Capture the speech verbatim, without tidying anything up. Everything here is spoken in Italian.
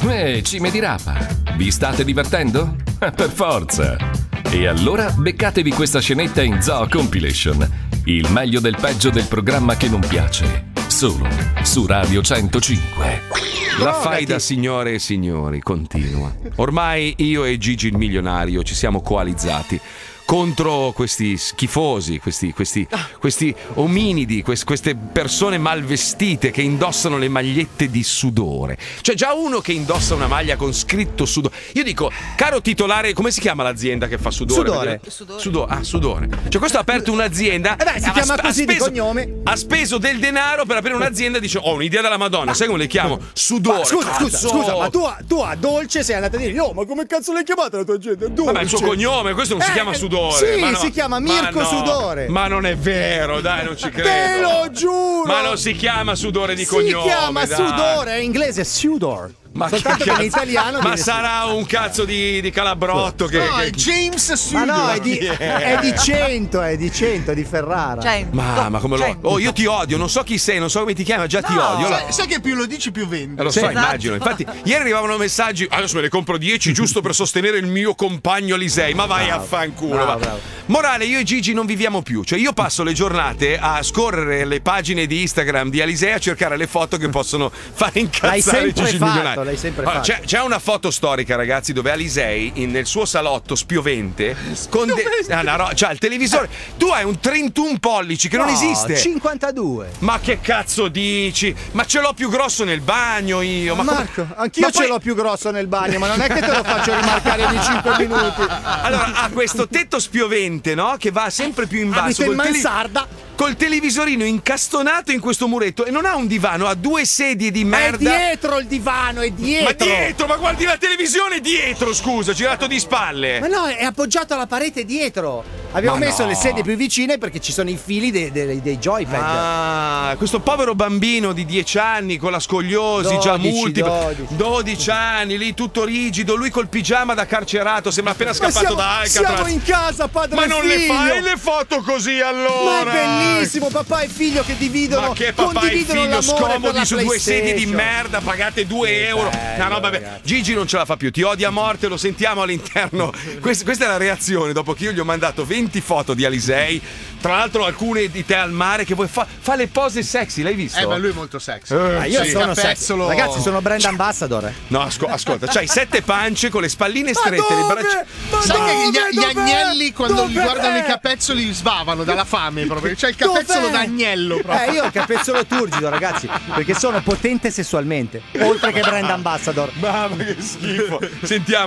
Eh, cime di rapa, vi state divertendo? Per forza! E allora beccatevi questa scenetta in Zoo Compilation, il meglio del peggio del programma che non piace, solo su Radio centocinque. La faida, signore e signori, continua. Ormai io e Gigi il milionario ci siamo coalizzati contro questi schifosi, questi, questi, questi ominidi, quest, queste persone malvestite che indossano le magliette di sudore. C'è già uno che indossa una maglia con scritto sudore. Io dico, caro titolare, come si chiama l'azienda che fa sudore? Sudore. Sudore. Sudore. Ah, sudore. Cioè questo ha aperto un'azienda. Eh beh, si ha, chiama ha così speso, di cognome. Ha speso del denaro per aprire un'azienda e dice, ho un'idea della Madonna, sai come le chiamo? Sudore. Ma scusa, Cazzo. scusa, scusa, ma tu, a- tu a Dolce sei andata a dire, no, ma come cazzo l'hai chiamata la tua azienda? Dolce. Vabbè, il suo cognome, questo non si Eh, chiama sudore. Sì, ma no, si chiama ma Mirko no, Sudore. Ma non è vero, dai, non ci credo. Te lo giuro. Ma non si chiama sudore di si cognome. Si chiama dai. sudore, è in inglese Sudor. Ma soltanto che, che in cazzo- italiano Ma viene- sarà un cazzo di, di calabrotto che, No, che- è James Ma Sudor. no, è di, è di cento, è di cento, è di Ferrara. Ma, ma come lo. Oh, io ti odio, non so chi sei, non so come ti chiami, ma già ti No, odio. sai, sai che più lo dici più vendi. Eh, lo so, immagino. Infatti, ieri arrivavano messaggi. Adesso me ne compro dieci giusto per sostenere il mio compagno Alisei. Ma vai a fanculo. bravo, va. bravo. Morale, io e Gigi non viviamo più. Cioè, io passo le giornate a scorrere le pagine di Instagram di Alisei a cercare le foto che possono fare L'hai incazzare sempre Gigi il fatto, milionario. l'hai sempre Allora, fatto. c'è, c'è una foto storica, ragazzi, dove Alisei in- nel suo salotto spiovente con de- ah, una ro- cioè il televisore. Tu hai un trentuno pollici che non No, esiste. cinquantadue. Ma che cazzo dici? Ma ce l'ho più grosso nel bagno io. Ma come- Marco, anch'io Ma ce poi- l'ho più grosso nel bagno, ma non è che te lo faccio rimarcare ogni cinque minuti. Allora ha questo tetto spiovente, no? Che va sempre più in basso. Abito in col tele- mansarda. Col televisorino incastonato in questo muretto e non ha un divano, ha due sedie di È merda. dietro il divano, è dietro. Ma dietro, ma guardi la televisione dietro, scusa, girato di spalle. Ma no, è appoggiato alla parete dietro. Abbiamo Ma messo no. le sedie più vicine perché ci sono i fili dei, dei, dei joypad. Ah, questo povero bambino di dieci anni con la scoliosi già dodici, multipla. dodici. dodici anni, lì tutto rigido, lui col pigiama da carcerato, sembra appena Ma scappato siamo, da Alcatraz. siamo in casa, padre Ma e non le figlio. fai le foto così Ma allora? è bellissimo, papà e figlio che dividono. Ma che papà e condividono figlio l'amore per scomodi la su due sedie di PlayStation. merda, pagate due euro. bello, No, no, vabbè. ragazzi. Gigi non ce la fa più, ti odia a morte, lo sentiamo all'interno. Quest- questa è la reazione dopo che io gli ho mandato venti foto di Alisei. Tra l'altro alcune di te al mare che vuoi fa, fa le pose sexy, l'hai visto? Eh, ma lui è molto sexy. Ma io Sì, sono capezzolo- sexy. Ragazzi, sono brand ambassador. No, asco- ascolta, c'hai sette pance con le spalline strette, le braccia. Sai che gli, gli Dov'è? agnelli quando Dov'è? li guardano i capezzoli svavano dalla fame proprio. C'è il capezzolo Dov'è? d'agnello proprio. Eh, io ho il capezzolo turgido, ragazzi, perché sono potente sessualmente, oltre che brand ambassador. Mamma che schifo. Sentiamo.